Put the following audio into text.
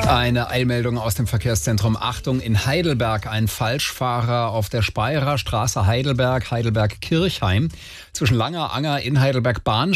Eine Eilmeldung aus dem Verkehrszentrum. Achtung, in Heidelberg ein Falschfahrer auf der Speyerer Straße Heidelberg-Kirchheim zwischen Langer Anger in Heidelberg